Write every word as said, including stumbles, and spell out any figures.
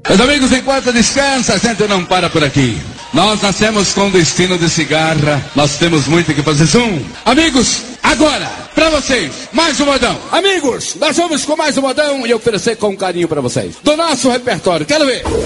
Meus amigos, enquanto descansa, a gente não para por aqui. Nós nascemos com destino de cigarra, nós temos muito que fazer zoom. Amigos, agora, pra vocês, mais um modão. Amigos, nós vamos com mais um modão e oferecer com carinho pra vocês. Do nosso repertório, quero ver.